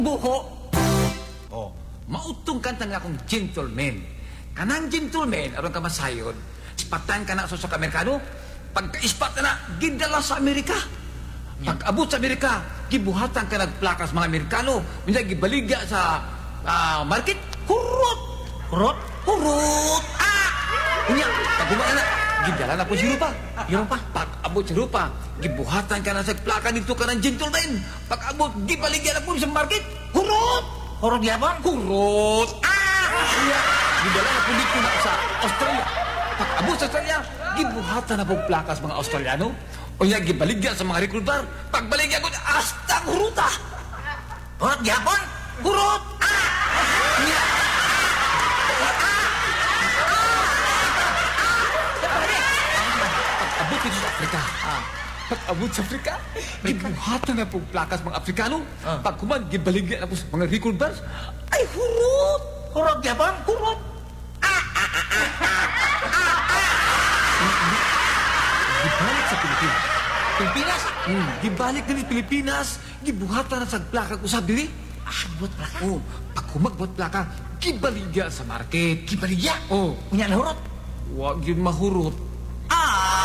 buho. Oh, mautong kanta nga akong gentleman. Kanang gentleman, aron ka masayon, ispatan ka na sa Amerikano, pagka-ispat na, gidala sa Amerika. Pag-abot sa Amerika, gibuhatan ka nagplakas mga Amerikano, minsan gibaligya sa market, hurot! Kurot? Hurot! Unya, pag-gumaan na, gidala na po si Rupa. Yung pa? Pag-abot si Rupa, gibuhatan ka na sa plaka dito ka ng gentleman. Pag-abot, gibaligya na po sa market, hurot! Kurot yapon? Hurot! Unya, gidala na po dito na sa Australia. Pag-abot sa Australia, gibuhatan na po plakas mga Australiano. Unya, gibaligya sa mga recruiter. Pagbaligya ko, astang huruta! Kurot yapon? Hurot! Unya, pag-abot dito sa Afrika. Pag-abot sa Afrika, gibuhatan na po plakas mga Afrikano. Pagkuman, gibaligya na po sa mga recruiters. Ay, hurot! Kurot yapon? Hurot! Gibalik sa Pilipinas. Pilipinas? Gibalik na ni Pilipinas. Gibuhatan na sa plaka ko sa dili. Buat plaka? Pagkumagbuhat plaka, gibaligya sa market. Kibaligya? Oh, Unya na hurot? wag yun mahurot.